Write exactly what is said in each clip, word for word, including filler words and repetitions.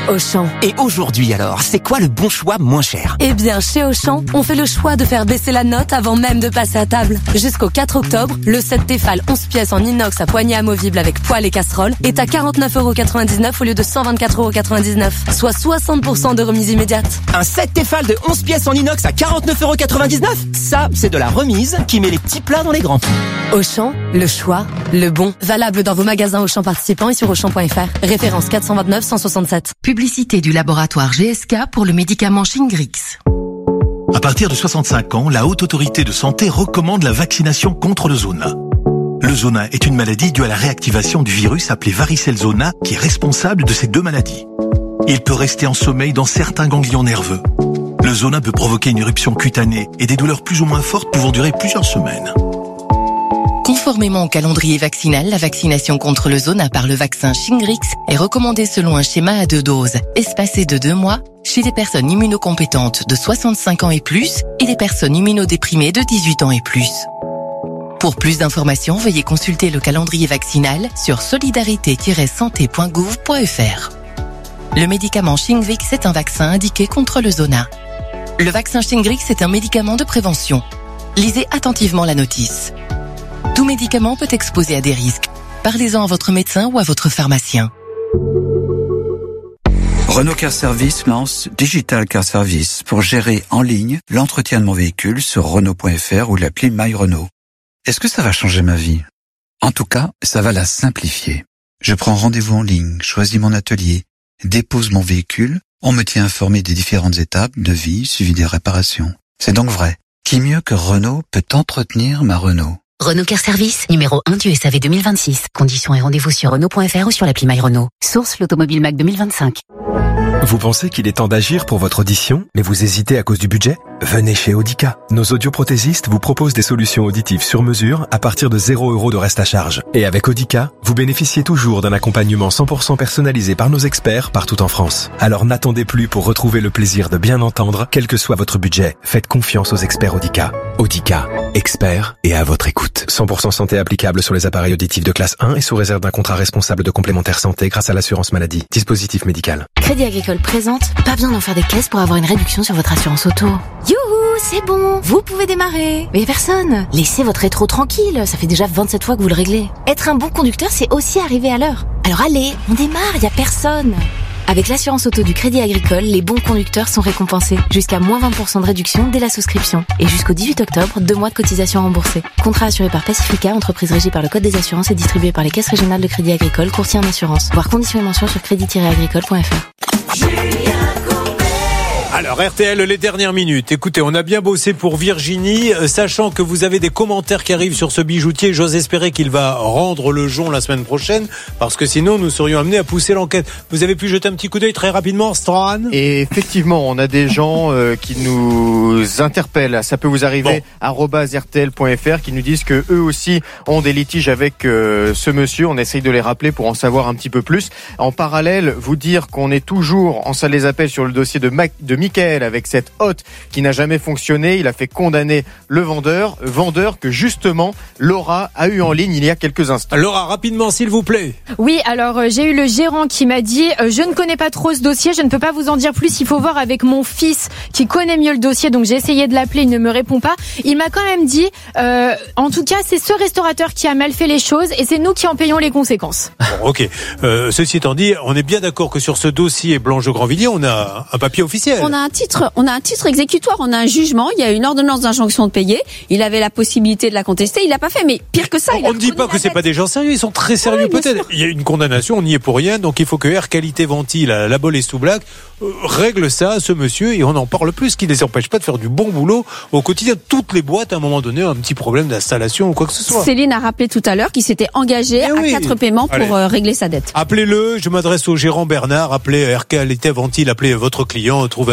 Auchan. Et aujourd'hui alors, c'est quoi le bon choix moins cher? Eh bien, chez Auchan, on fait le choix de faire baisser la note avant même de passer à table. Jusqu'au quatre octobre, le set Tefal onze pièces en inox à poignée amovible avec poêle et casserole est à quarante-neuf euros quatre-vingt-dix-neuf au lieu de cent vingt-quatre euros quatre-vingt-dix-neuf, soit soixante pour cent de remise immédiate. Un set Tefal de onze pièces en inox à quarante-neuf euros quatre-vingt-dix-neuf? Ça, c'est de la remise qui met les petits plats dans les grands. Auchan, le choix, le bon. Valable dans vos magasins Auchan participants et sur auchan point f r. Référence quatre cent vingt-neuf cent soixante-sept. Publicité du laboratoire G S K pour le médicament Shingrix. À partir de soixante-cinq ans, la Haute Autorité de Santé recommande la vaccination contre le zona. Le zona est une maladie due à la réactivation du virus appelé varicelle zona qui est responsable de ces deux maladies. Il peut rester en sommeil dans certains ganglions nerveux. Le zona peut provoquer une éruption cutanée et des douleurs plus ou moins fortes pouvant durer plusieurs semaines. Conformément au calendrier vaccinal, la vaccination contre le zona par le vaccin Shingrix est recommandée selon un schéma à deux doses, espacé de deux mois, chez les personnes immunocompétentes de soixante-cinq ans et plus et les personnes immunodéprimées de dix-huit ans et plus. Pour plus d'informations, veuillez consulter le calendrier vaccinal sur solidarité tiret santé point gouv point f r. Le médicament Shingrix est un vaccin indiqué contre le zona. Le vaccin Shingrix est un médicament de prévention. Lisez attentivement la notice. Tout médicament peut exposer à des risques. Parlez-en à votre médecin ou à votre pharmacien. Renault Car Service lance Digital Car Service pour gérer en ligne l'entretien de mon véhicule sur Renault point f r ou l'appli My Renault. Est-ce que ça va changer ma vie? En tout cas, ça va la simplifier. Je prends rendez-vous en ligne, choisis mon atelier, dépose mon véhicule, on me tient informé des différentes étapes, devis, suivi des réparations. C'est donc vrai. Qui mieux que Renault peut entretenir ma Renault? Renault Car Service, numéro un du S A V deux mille vingt-six. Conditions et rendez-vous sur Renault point f r ou sur l'appli My Renault. Source l'Automobile Mac deux mille vingt-cinq. Vous pensez qu'il est temps d'agir pour votre audition, mais vous hésitez à cause du budget? Venez chez Audica. Nos audioprothésistes vous proposent des solutions auditives sur mesure à partir de zéro euros de reste à charge. Et avec Audica, vous bénéficiez toujours d'un accompagnement cent pour cent personnalisé par nos experts partout en France. Alors n'attendez plus pour retrouver le plaisir de bien entendre, quel que soit votre budget. Faites confiance aux experts Audica. Audica, experts et à votre écoute. cent pour cent santé applicable sur les appareils auditifs de classe un et sous réserve d'un contrat responsable de complémentaire santé grâce à l'assurance maladie. Dispositif médical. Crédit Agricole présente, pas besoin d'en faire des caisses pour avoir une réduction sur votre assurance auto. Youhou, c'est bon, vous pouvez démarrer. Mais y a personne. Laissez votre rétro tranquille, ça fait déjà vingt-sept fois que vous le réglez. Être un bon conducteur, c'est aussi arriver à l'heure. Alors allez, on démarre, y a personne. Avec l'assurance auto du Crédit Agricole, les bons conducteurs sont récompensés. Jusqu'à moins vingt pour cent de réduction dès la souscription. Et jusqu'au dix-huit octobre, deux mois de cotisation remboursée. Contrat assuré par Pacifica, entreprise régie par le Code des assurances et distribué par les caisses régionales de Crédit Agricole, courtier en assurance. Voir conditions et mentions sur crédit tiret agricole point f r. Alors R T L, les dernières minutes. Écoutez, on a bien bossé pour Virginie, euh, sachant que vous avez des commentaires qui arrivent sur ce bijoutier. J'ose espérer qu'il va rendre le jonc la semaine prochaine, parce que sinon nous serions amenés à pousser l'enquête. Vous avez pu jeter un petit coup d'œil très rapidement, Stan? Et effectivement, on a des gens euh, qui nous interpellent. Ça peut vous arriver, bon. arobase r t l point f r, qui nous disent que eux aussi ont des litiges avec euh, ce monsieur. On essaye de les rappeler pour en savoir un petit peu plus. En parallèle, vous dire qu'on est toujours en salle des appels sur le dossier de, Mac, de Michael avec cette hotte qui n'a jamais fonctionné. Il a fait condamner le vendeur, vendeur que justement Laura a eu en ligne il y a quelques instants. Laura, rapidement s'il vous plaît. Oui, alors euh, j'ai eu le gérant qui m'a dit euh, je ne connais pas trop ce dossier, je ne peux pas vous en dire plus, il faut voir avec mon fils qui connaît mieux le dossier, donc j'ai essayé de l'appeler, il ne me répond pas. Il m'a quand même dit euh, en tout cas c'est ce restaurateur qui a mal fait les choses et c'est nous qui en payons les conséquences. Bon, ok, euh, ceci étant dit, on est bien d'accord que sur ce dossier Blanche Grandvilliers, on a un papier officiel. On a un titre, on a un titre exécutoire, on a un jugement, il y a une ordonnance d'injonction de payer, il avait la possibilité de la contester, il l'a pas fait, mais pire que ça, il on a ne dit pas que c'est pas des gens sérieux, ils sont très sérieux oui, peut-être. Il y a une condamnation, on n'y est pour rien, donc il faut que Air Qualité Ventile, la, la Bolle et Soublac, euh, règle ça, ce monsieur, et on n'en parle plus, ce qui ne les empêche pas de faire du bon boulot au quotidien. Toutes les boîtes, à un moment donné, ont un petit problème d'installation ou quoi que ce soit. Céline a rappelé tout à l'heure qu'il s'était engagé à oui. quatre paiements pour euh, régler sa dette. Appelez-le, je m'adresse au gérant Bernard, appelez Air Qualité Ventile, appelez votre client, trouvez un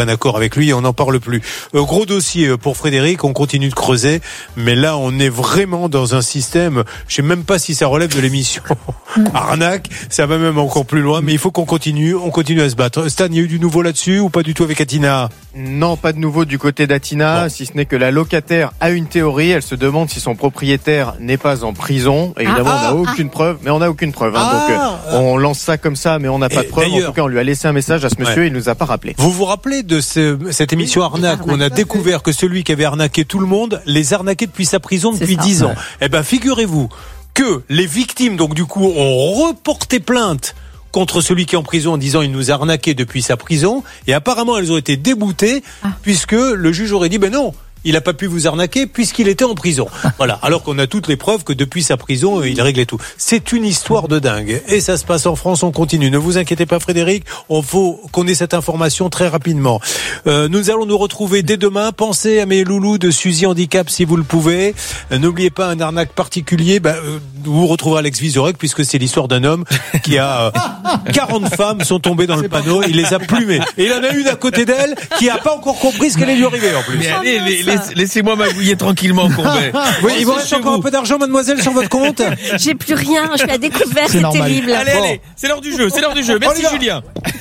un accord avec lui et on n'en parle plus. Euh, gros dossier pour Frédéric, on continue de creuser, mais là on est vraiment dans un système, je sais même pas si ça relève de l'émission arnaque, ça va même encore plus loin, mais il faut qu'on continue, on continue à se battre. Stan, il y a eu du nouveau là-dessus ou pas du tout avec Atina? Non, pas de nouveau du côté d'Atina, bon. Si ce n'est que la locataire a une théorie, elle se demande si son propriétaire n'est pas en prison. Évidemment, ah, on n'a aucune ah. preuve, mais on n'a aucune preuve. Hein, ah, donc, euh, on lance ça comme ça, mais on n'a pas de preuve. En tout cas, on lui a laissé un message à ce monsieur, ouais. Il nous a pas rappelé. Vous vous rappelez de ce, cette émission Arnaque où on a découvert que celui qui avait arnaqué tout le monde les arnaquait depuis sa prison depuis dix ans. Ouais. Eh ben, figurez-vous que les victimes, donc du coup, ont reporté plainte contre celui qui est en prison en disant il nous a arnaqué depuis sa prison, et apparemment elles ont été déboutées ah. puisque le juge aurait dit ben non, il n'a pas pu vous arnaquer puisqu'il était en prison. Voilà. Alors qu'on a toutes les preuves que depuis sa prison, il réglait tout. C'est une histoire de dingue. Et ça se passe en France, on continue. Ne vous inquiétez pas, Frédéric. On faut qu'on ait cette information très rapidement. Euh, nous allons nous retrouver dès demain. Pensez à mes loulous de Suzy Handicap si vous le pouvez. Euh, n'oubliez pas un arnaque particulier. Ben, euh, vous retrouverez Alex Vizorek puisque c'est l'histoire d'un homme qui a euh, quarante femmes sont tombées dans le panneau. Il les a plumées. Et il en a une à côté d'elle qui a pas encore compris ce qu'elle est lui arrivée en plus. Mais allez, les, les, laissez-moi magouiller tranquillement, Courbet. Oui, il vous reste encore un peu d'argent, mademoiselle, sur votre compte? J'ai plus rien, je suis à découvert, c'est, c'est terrible. Allez, bon. allez, c'est l'heure du jeu, c'est l'heure du jeu. Merci, Julien.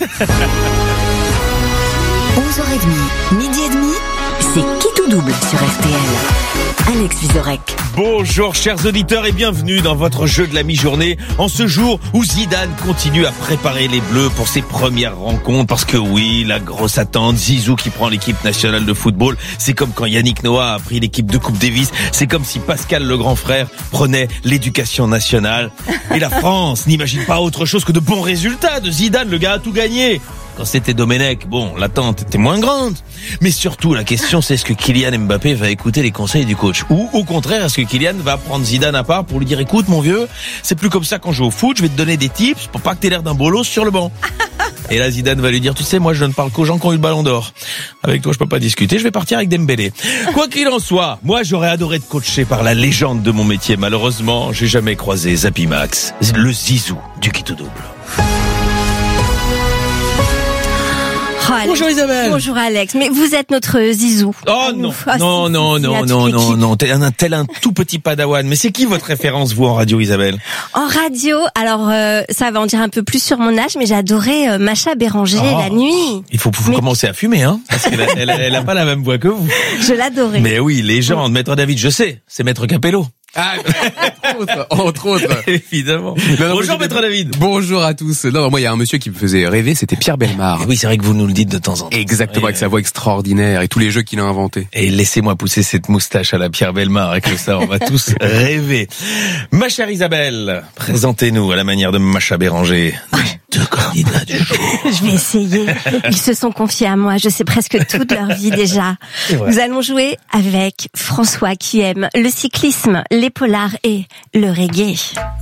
onze heures trente, midi et demi, c'est qui tout double sur R T L. Alex Vizorek. Bonjour chers auditeurs et bienvenue dans votre jeu de la mi-journée en ce jour où Zidane continue à préparer les Bleus pour ses premières rencontres parce que oui, la grosse attente, Zizou qui prend l'équipe nationale de football, c'est comme quand Yannick Noah a pris l'équipe de Coupe Davis, c'est comme si Pascal le grand frère prenait l'éducation nationale et la France n'imagine pas autre chose que de bons résultats de Zidane, le gars a tout gagné. Quand c'était Domenech, bon, l'attente était moins grande. Mais surtout, la question, c'est est-ce que Kylian Mbappé va écouter les conseils du coach? Ou, au contraire, est-ce que Kylian va prendre Zidane à part pour lui dire, écoute, mon vieux, c'est plus comme ça quand je joue au foot, je vais te donner des tips pour pas que t'aies l'air d'un bolos sur le banc. Et là, Zidane va lui dire, tu sais, moi, je ne parle qu'aux gens qui ont eu le ballon d'or. Avec toi, je peux pas discuter, je vais partir avec Dembélé. Quoi qu'il en soit, moi, j'aurais adoré être coaché par la légende de mon métier. Malheureusement, j'ai jamais croisé Zappy Max, le Zizou du qui tout double. Oh, bonjour Isabelle. Bonjour Alex. Mais vous êtes notre Zizou. Oh non, oh, non, non, non, non, non, non, tel un, tel un tout petit padawan. Mais c'est qui votre référence, vous, en radio, Isabelle? En radio, alors euh, ça va en dire un peu plus sur mon âge, mais j'adorais euh, Macha Béranger oh, la nuit. Il faut, faut mais... commencer à fumer, hein, parce qu'elle a, elle, elle a pas la même voix que vous. Je l'adorais. Mais oui, légende, Maître David, je sais, c'est Maître Capello. Ah, entre autres, entre autres. Évidemment. Non, non, bonjour Maître David. Bonjour à tous. Non, moi il y a un monsieur qui me faisait rêver, c'était Pierre Bellemare. Et oui, c'est vrai que vous nous le dites de temps en temps. Exactement, oui, avec sa voix extraordinaire et tous les jeux qu'il a inventés. Et laissez-moi pousser cette moustache à la Pierre Bellemare, avec ça on va tous rêver. Ma chère Isabelle, présentez-nous à la manière de Macha Béranger. Deux candidats du jour. Je vais essayer. Ils se sont confiés à moi. Je sais presque toute leur vie déjà. Nous allons jouer avec François qui aime le cyclisme, les polars et le reggae.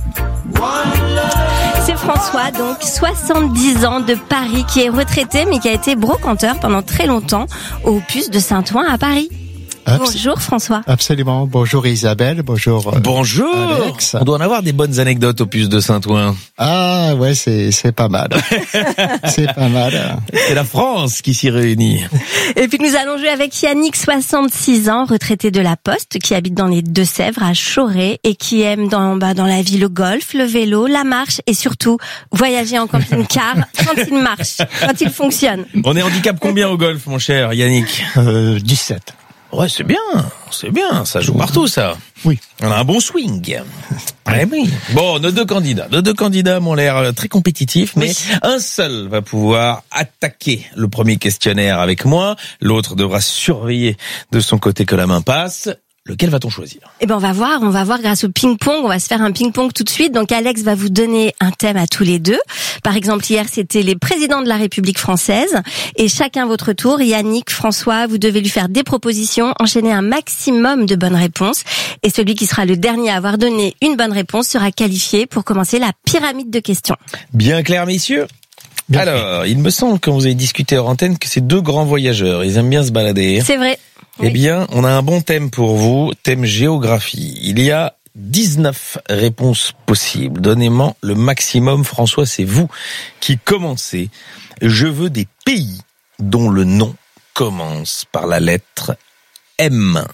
C'est François, donc soixante-dix ans de Paris, qui est retraité mais qui a été brocanteur pendant très longtemps au Puce de Saint-Ouen à Paris. Abs- bonjour François. Absolument. Bonjour Isabelle. Bonjour. Euh, bonjour. Alex. On doit en avoir des bonnes anecdotes au Puce de Saint-Ouen. Ah ouais, c'est c'est pas mal. C'est pas mal. C'est la France qui s'y réunit. Et puis nous allons jouer avec Yannick, soixante-six ans, retraité de la Poste, qui habite dans les Deux-Sèvres à Choré et qui aime dans bah dans la vie le golf, le vélo, la marche et surtout voyager en camping-car quand il marche, quand il fonctionne. On est handicap combien au golf, mon cher Yannick? euh, dix-sept. Ouais, c'est bien, c'est bien, ça joue partout, ça. Oui. On a un bon swing. Ouais, oui. Bon, nos deux candidats, nos deux candidats m'ont l'air très compétitifs, mais oui. Un seul va pouvoir attaquer le premier questionnaire avec moi, l'autre devra surveiller de son côté que la main passe. Lequel va-t-on choisir? Eh ben, on va voir, on va voir grâce au ping-pong. On va se faire un ping-pong tout de suite. Donc, Alex va vous donner un thème à tous les deux. Par exemple, hier, c'était les présidents de la République française. Et chacun votre tour. Yannick, François, vous devez lui faire des propositions, enchaîner un maximum de bonnes réponses. Et celui qui sera le dernier à avoir donné une bonne réponse sera qualifié pour commencer la pyramide de questions. Bien clair, messieurs? Bien Alors, fait. Il me semble, quand vous avez discuté hors antenne, que c'est deux grands voyageurs. Ils aiment bien se balader. C'est vrai. Eh bien, on a un bon thème pour vous, thème géographie. Il y a dix-neuf réponses possibles. Donnez-moi le maximum. François, c'est vous qui commencez. Je veux des pays dont le nom commence par la lettre M.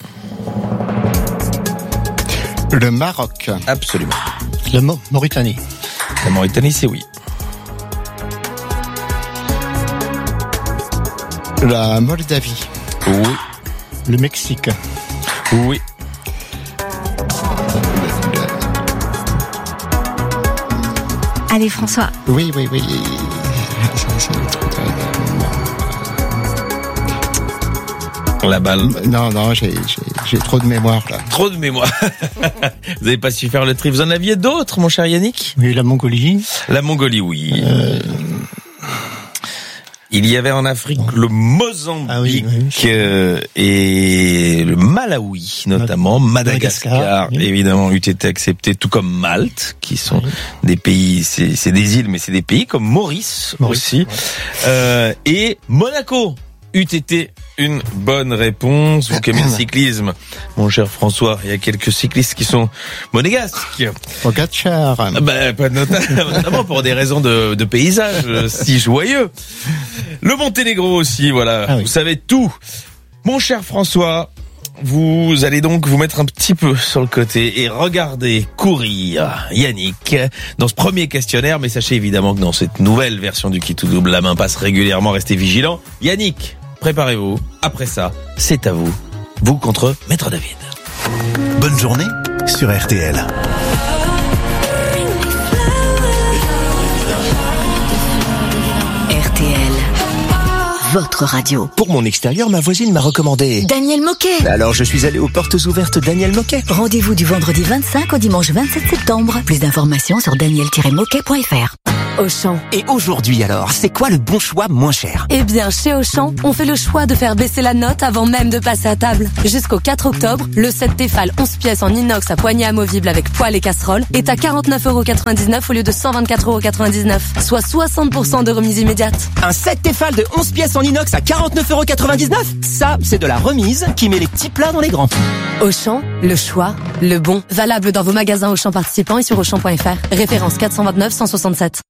Le Maroc. Absolument. La Mo- Mauritanie. La Mauritanie, c'est oui. La Moldavie. Oui. Le Mexique. Oui. Allez, François. Oui, oui, oui. Ça, c'est le truc. La balle. Non, non, j'ai, j'ai, j'ai trop de mémoire, là. Trop de mémoire. Vous n'avez pas su faire le tri. Vous en aviez d'autres, mon cher Yannick? Oui, la Mongolie. La Mongolie, oui. Euh... Il y avait en Afrique le Mozambique ah oui, oui, euh, et le Malawi, notamment. Madagascar, Madagascar oui. Évidemment, eût été accepté, tout comme Malte, qui sont oui. des pays, c'est, c'est des îles, mais c'est des pays comme Maurice, Maurice aussi. Ouais. Euh, et Monaco eût été une bonne réponse. Vous qui aimez le cyclisme, mon cher François, il y a quelques cyclistes qui sont monégasques. Pogacar. Ben, notamment pour des raisons de, de paysage si joyeux. Le Monténégro aussi, voilà. Ah oui. Vous savez tout. Mon cher François, vous allez donc vous mettre un petit peu sur le côté et regarder courir Yannick dans ce premier questionnaire. Mais sachez évidemment que dans cette nouvelle version du Qui tout double, la main passe régulièrement. Restez vigilants. Yannick, préparez-vous. Après ça, c'est à vous. Vous contre Maître David. Bonne journée sur R T L. R T L, votre radio. Pour mon extérieur, ma voisine m'a recommandé Daniel Moquet. Alors je suis allé aux portes ouvertes Daniel Moquet. Rendez-vous du vendredi vingt-cinq au dimanche vingt-sept septembre. Plus d'informations sur daniel tiret moquet point f r. Auchan. Et aujourd'hui alors, c'est quoi le bon choix moins cher? Eh bien, chez Auchan, on fait le choix de faire baisser la note avant même de passer à table. Jusqu'au quatre octobre, le set Tefal onze pièces en inox à poignée amovible avec poêle et casserole est à quarante-neuf euros quatre-vingt-dix-neuf au lieu de cent vingt-quatre euros quatre-vingt-dix-neuf, soit soixante pour cent de remise immédiate. Un set Tefal de onze pièces en inox à quarante-neuf euros quatre-vingt-dix-neuf? Ça, c'est de la remise qui met les petits plats dans les grands. Auchan, le choix, le bon. Valable dans vos magasins Auchan participants et sur auchan point f r. Référence quatre cent vingt-neuf cent soixante-sept.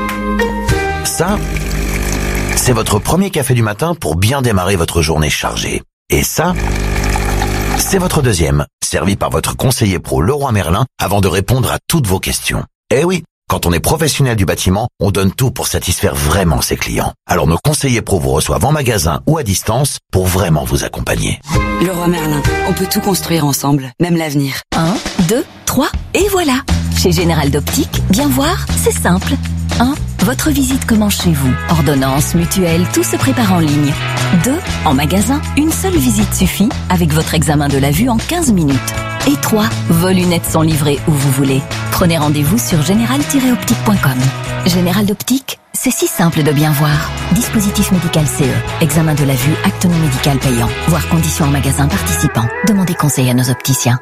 Ça, c'est votre premier café du matin pour bien démarrer votre journée chargée. Et ça, c'est votre deuxième, servi par votre conseiller pro Leroy Merlin avant de répondre à toutes vos questions. Eh oui, quand on est professionnel du bâtiment, on donne tout pour satisfaire vraiment ses clients. Alors nos conseillers pro vous reçoivent en magasin ou à distance pour vraiment vous accompagner. Leroy Merlin, on peut tout construire ensemble, même l'avenir. Un, deux, trois, et voilà. Chez Général d'Optique, bien voir, c'est simple. un. Votre visite commence chez vous. Ordonnance, mutuelle, tout se prépare en ligne. deux. En magasin, une seule visite suffit avec votre examen de la vue en quinze minutes. Et trois. Vos lunettes sont livrées où vous voulez. Prenez rendez-vous sur général tiret optique point com. Général d'Optique, c'est si simple de bien voir. Dispositif médical C E. Examen de la vue, acte non médical payant. Voir conditions en magasin participant. Demandez conseil à nos opticiens.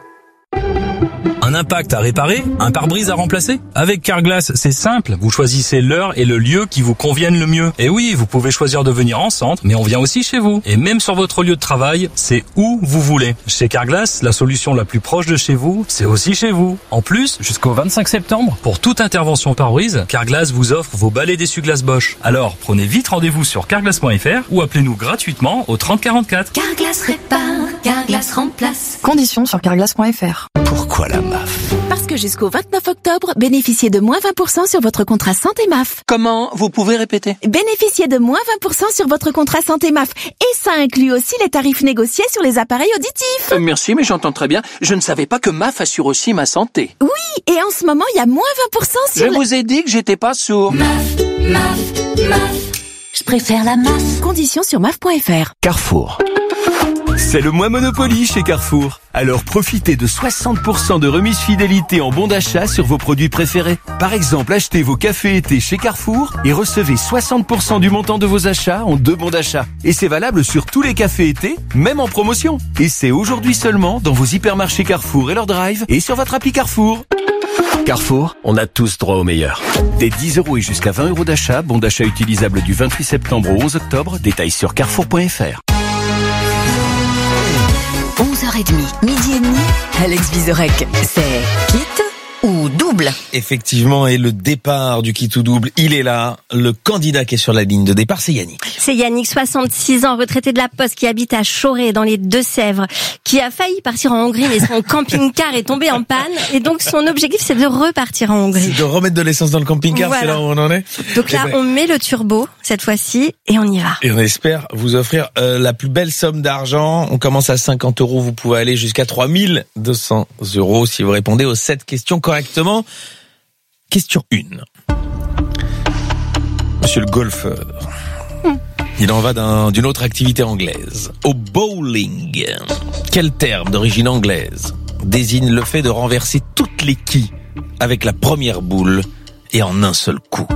Un impact à réparer? Un pare-brise à remplacer? Avec Carglass, c'est simple. Vous choisissez l'heure et le lieu qui vous conviennent le mieux. Et oui, vous pouvez choisir de venir en centre, mais on vient aussi chez vous. Et même sur votre lieu de travail, c'est où vous voulez. Chez Carglass, la solution la plus proche de chez vous, c'est aussi chez vous. En plus, jusqu'au vingt-cinq septembre, pour toute intervention pare-brise, Carglass vous offre vos balais d'essuie-glace Bosch. Alors, prenez vite rendez-vous sur carglass point f r ou appelez-nous gratuitement au trente quarante-quatre. Carglass répare, Carglass remplace. Conditions sur carglass point f r. Pourquoi la M A F? Parce que jusqu'au vingt-neuf octobre, bénéficiez de moins vingt pour cent sur votre contrat santé M A F. Comment? Vous pouvez répéter? Bénéficiez de moins vingt pour cent sur votre contrat santé M A F. Et ça inclut aussi les tarifs négociés sur les appareils auditifs. Euh, merci, mais j'entends très bien. Je ne savais pas que M A F assure aussi ma santé. Oui, et en ce moment, il y a moins vingt pour cent sur... Je le... vous ai dit que j'étais pas sourd. M A F, M A F, M A F. Je préfère la M A F. Conditions sur M A F point f r. Carrefour. C'est le mois Monopoly chez Carrefour. Alors profitez de soixante pour cent de remise fidélité en bon d'achat sur vos produits préférés. Par exemple, achetez vos cafés été chez Carrefour et recevez soixante pour cent du montant de vos achats en deux bons d'achat. Et c'est valable sur tous les cafés été, même en promotion. Et c'est aujourd'hui seulement dans vos hypermarchés Carrefour et leur drive et sur votre appli Carrefour. Carrefour, on a tous droit au meilleur. Des dix euros et jusqu'à vingt euros d'achat, bon d'achat utilisable du vingt-huit septembre au onze octobre, détails sur carrefour point f r. onze heures trente, midi et demi, Alex Vizorek, c'est quitte ou double. Effectivement, et le départ du qui tout double, il est là. Le candidat qui est sur la ligne de départ, c'est Yannick. C'est Yannick, soixante-six ans, retraité de la Poste, qui habite à Choré, dans les Deux-Sèvres, qui a failli partir en Hongrie, mais son camping-car est tombé en panne. Et donc, son objectif, c'est de repartir en Hongrie. C'est de remettre de l'essence dans le camping-car, voilà. C'est là où on en est. Donc là, ben, on met le turbo, cette fois-ci, et on y va. Et on espère vous offrir euh, la plus belle somme d'argent. On commence à cinquante euros, vous pouvez aller jusqu'à trois mille deux cents euros si vous répondez aux sept questions correctement. Question un. Monsieur le golfeur, hum. il en va d'un, d'une autre activité anglaise. Au bowling, quel terme d'origine anglaise désigne le fait de renverser toutes les quilles avec la première boule et en un seul coup?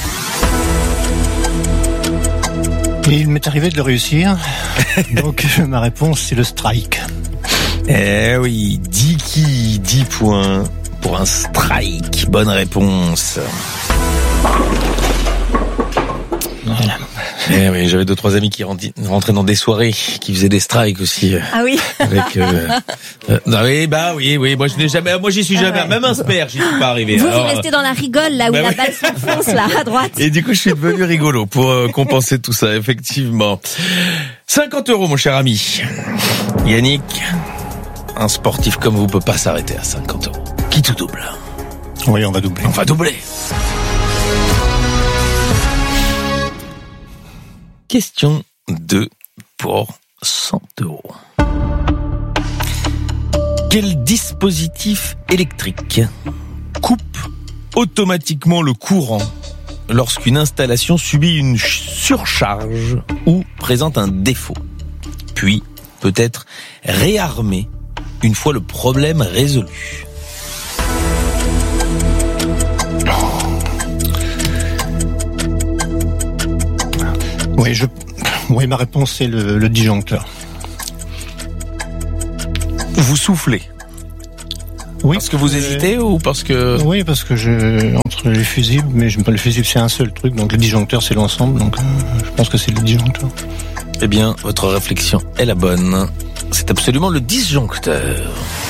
Et il m'est arrivé de le réussir, donc ma réponse c'est le strike. Eh oui, dix quilles, dix points pour un strike. Bonne réponse. Voilà. Eh oui, j'avais deux trois amis qui rentraient dans des soirées, qui faisaient des strikes aussi. Ah oui. Avec. Euh, euh, non, oui, bah oui, oui. Moi, je n'ai jamais. Moi, j'y suis jamais. Ah ouais. Même un spare, j'y suis pas arrivé. Vous, Alors, vous restez dans la rigole là où bah la oui. balle s'enfonce là à droite. Et du coup, je suis devenu rigolo pour euh, compenser tout ça, effectivement. cinquante euros, mon cher ami. Yannick, un sportif comme vous peut pas s'arrêter à cinquante euros. Qui tout double? Oui, on va doubler. On va doubler. Question deux pour cent euros. Quel dispositif électrique coupe automatiquement le courant lorsqu'une installation subit une surcharge ou présente un défaut, puis peut être réarmé une fois le problème résolu? Oui, je, oui, ma réponse c'est le, le disjoncteur. Vous soufflez? Oui. Parce que vous hésitez euh, ou parce que... Oui, parce que je, entre les fusibles, mais je, le fusible c'est un seul truc, donc le disjoncteur c'est l'ensemble, donc euh, je pense que c'est le disjoncteur. Eh bien, votre réflexion est la bonne. C'est absolument le disjoncteur.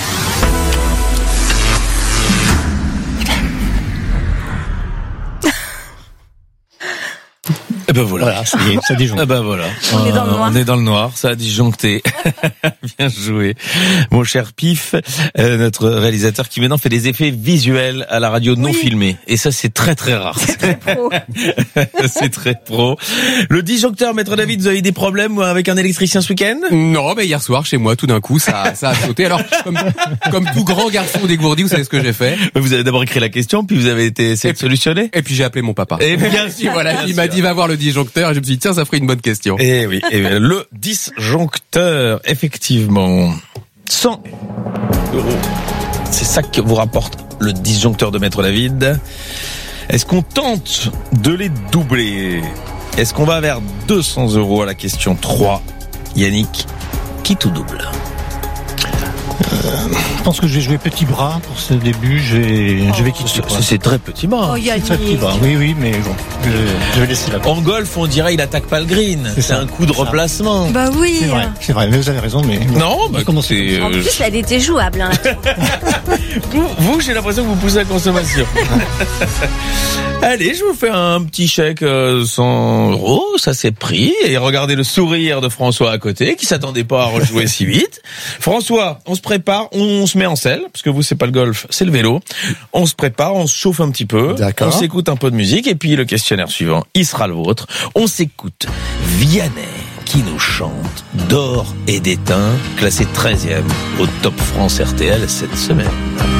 Eh ben voilà, voilà ça, ça disjoncte. Eh ben voilà, on est dans le noir. On est dans le noir, ça a disjoncté. Bien joué, mon cher Pif, euh, notre réalisateur qui maintenant fait des effets visuels à la radio non oui. filmés. Et ça, c'est très très rare. C'est très pro. C'est très pro. Le disjoncteur, maître David, vous avez des problèmes avec un électricien ce week-end? Non, mais hier soir chez moi, tout d'un coup, ça, ça a sauté. Alors, comme, comme tout grand garçon dégourdi, vous savez ce que j'ai fait? Vous avez d'abord écrit la question, puis vous avez été essayé de solutionner. Et puis j'ai appelé mon papa. Et bien sûr, voilà, bien il sûr. m'a dit va voir le disjoncteur et je me suis dit tiens ça ferait une bonne question. Et oui, et le disjoncteur, effectivement, cent euros. C'est ça que vous rapporte le disjoncteur de Maître David. Est-ce qu'on tente de les doubler? Est-ce qu'on va vers deux cents euros à la question trois? Yannick, qui tout double? Euh, je pense que je vais jouer petit bras pour ce début. Je vais, oh, je vais quitter. C'est, c'est très petit bras. Oh, c'est très petit bras. Oui, oui, mais bon, je, je vais laisser la. En golf, on dirait il attaque pas le green. C'est, c'est un coup de replacement. Bah oui. C'est vrai, c'est vrai. Mais vous avez raison. Mais non, bah comment c'est. En plus, elle était jouable. Hein. vous, vous, j'ai l'impression que vous poussez la consommation. Allez, je vous fais un petit chèque euh, cent euros. Ça c'est pris. Et regardez le sourire de François à côté, qui s'attendait pas à rejouer si vite. François, on se prépare, on se met en selle, parce que vous c'est pas le golf, c'est le vélo. On se prépare, on se chauffe un petit peu. D'accord. On s'écoute un peu de musique et puis le questionnaire suivant, il sera le vôtre. On s'écoute Vianney qui nous chante D'or et d'étain, classé treizième au Top France R T L cette semaine.